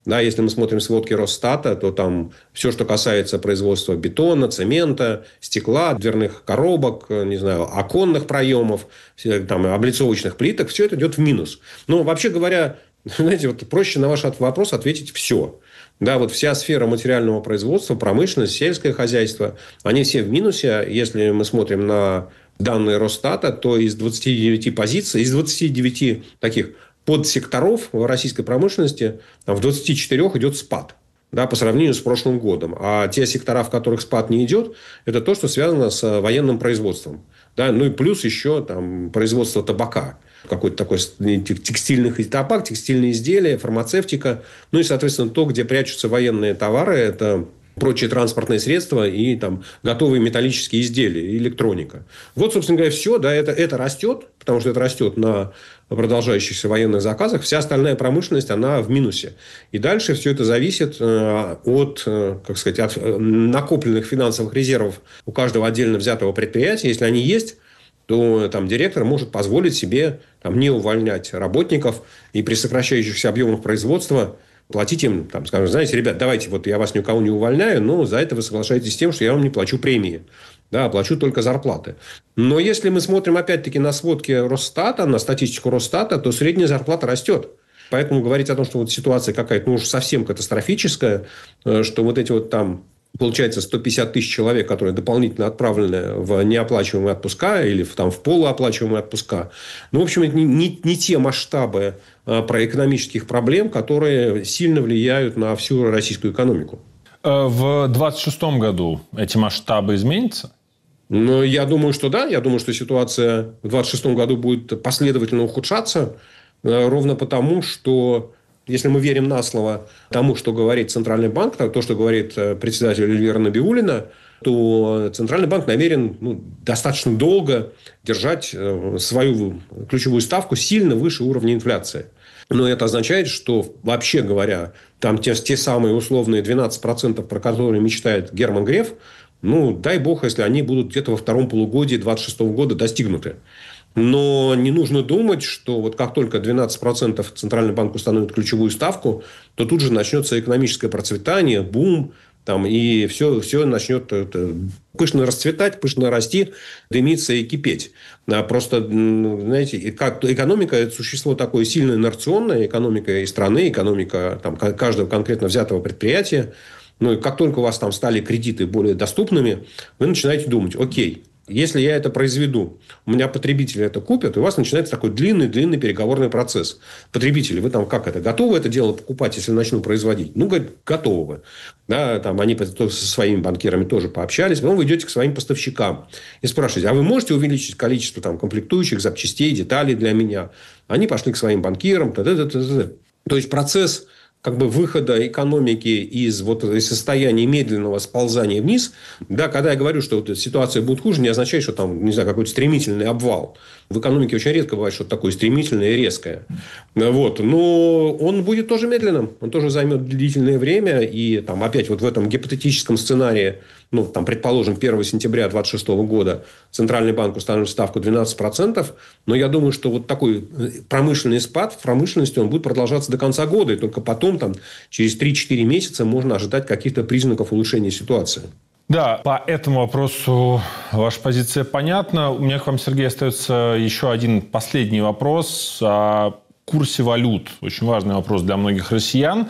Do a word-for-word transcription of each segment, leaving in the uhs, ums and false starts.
Да, если мы смотрим сводки Росстата, то там все, что касается производства бетона, цемента, стекла, дверных коробок, не знаю, оконных проемов, там, облицовочных плиток, все это идет в минус. Но вообще говоря, знаете, вот проще на ваш вопрос ответить все. Да, вот вся сфера материального производства, промышленность, сельское хозяйство, они все в минусе. Если мы смотрим на данные Росстата, то из двадцати девяти позиций, из двадцати девяти таких подсекторов в российской промышленности там, в двадцати четырёх идет спад, да, по сравнению с прошлым годом. А те сектора, в которых спад не идет, это то, что связано с военным производством. Да, ну и плюс еще там, производство табака. Какой-то такой текстильных табак, текстильные изделия, фармацевтика. Ну и, соответственно, то, где прячутся военные товары, это прочие транспортные средства и там, готовые металлические изделия, и электроника. Вот, собственно говоря, все. Да, это, это растет, потому что это растет на продолжающихся военных заказах. Вся остальная промышленность, она в минусе. И дальше все это зависит от, как сказать, от накопленных финансовых резервов у каждого отдельно взятого предприятия. Если они есть, то там, директор может позволить себе там, не увольнять работников и при сокращающихся объемах производства платить им, там, скажем, знаете, ребят, давайте, вот я вас ни у кого не увольняю, но за это вы соглашаетесь с тем, что я вам не плачу премии. Да, плачу только зарплаты. Но если мы смотрим, опять-таки, на сводки Росстата, на статистику Росстата, то средняя зарплата растет. Поэтому говорить о том, что вот ситуация какая-то, ну, уж совсем катастрофическая, что вот эти вот там, получается, сто пятьдесят тысяч человек, которые дополнительно отправлены в неоплачиваемые отпуска или в, там, в полуоплачиваемые отпуска. Ну, в общем, это не, не, не те масштабы а, проэкономических проблем, которые сильно влияют на всю российскую экономику. В двадцать шестом году эти масштабы изменятся? Ну, я думаю, что да. Я думаю, что ситуация в двадцать шестом году будет последовательно ухудшаться. Ровно потому, что если мы верим на слово тому, что говорит Центральный банк, то, что говорит председатель Эльвира Набиуллина, то Центральный банк намерен ну, достаточно долго держать свою ключевую ставку сильно выше уровня инфляции. Но это означает, что, вообще говоря, там те, те самые условные двенадцать процентов, про которые мечтает Герман Греф, ну, дай бог, если они будут где-то во втором полугодии двадцать шестого года достигнуты. Но не нужно думать, что вот как только двенадцать процентов Центральный банк установит ключевую ставку, то тут же начнется экономическое процветание, бум, там, и все, все начнет это, пышно расцветать, пышно расти, дымиться и кипеть. А просто, знаете, как, экономика – это существо такое сильно инерционное, экономика и страны, экономика там, каждого конкретно взятого предприятия. Ну, и как только у вас там стали кредиты более доступными, вы начинаете думать, окей, если я это произведу, у меня потребители это купят, и у вас начинается такой длинный-длинный переговорный процесс. Потребители, вы там как это, готовы это дело покупать, если начну производить? Ну, говорят, готовы. Да, там они со своими банкирами тоже пообщались. Потом вы идете к своим поставщикам и спрашиваете, а вы можете увеличить количество там, комплектующих, запчастей, деталей для меня? Они пошли к своим банкирам. Т-т-т-т-т. То есть, процесс как бы выхода экономики из, вот, из состояния медленного сползания вниз, да, когда я говорю, что вот ситуация будет хуже, не означает, что там, не знаю, какой-то стремительный обвал. В экономике очень редко бывает что-то такое стремительное и резкое. Вот. Но он будет тоже медленным. Он тоже займет длительное время. И там, опять вот в этом гипотетическом сценарии, ну, там, предположим, первого сентября две тысячи двадцать шестого года Центральный банк установит ставку двенадцать процентов. Но я думаю, что вот такой промышленный спад в промышленности он будет продолжаться до конца года. И только потом, там, через три-четыре месяца можно ожидать каких-то признаков улучшения ситуации. Да, по этому вопросу ваша позиция понятна. У меня к вам, Сергей, остается еще один последний вопрос о курсе валют. Очень важный вопрос для многих россиян.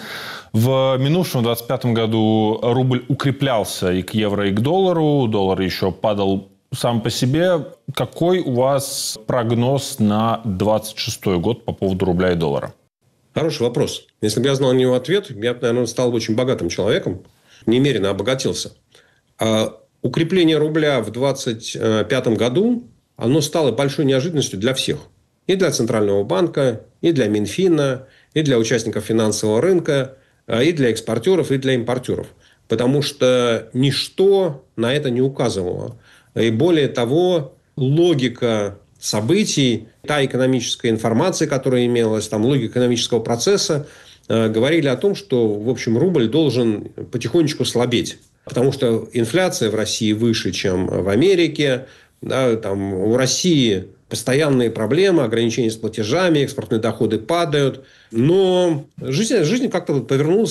В минувшем двадцать пятом году рубль укреплялся и к евро, и к доллару. Доллар еще падал сам по себе. Какой у вас прогноз на двадцать шестой год по поводу рубля и доллара? Хороший вопрос. Если бы я знал на него ответ, я бы, наверное, стал бы очень богатым человеком. Немерено обогатился. А укрепление рубля в двадцать пятом году, оно стало большой неожиданностью для всех. И для Центрального банка, и для Минфина, и для участников финансового рынка, и для экспортеров, и для импортеров. Потому что ничто на это не указывало. И более того, логика событий, та экономическая информация, которая имелась, там, логика экономического процесса, говорили о том, что, в общем, рубль должен потихонечку слабеть. Потому что инфляция в России выше, чем в Америке. Да, там, у России постоянные проблемы, ограничения с платежами, экспортные доходы падают. Но жизнь, жизнь как-то вот повернулась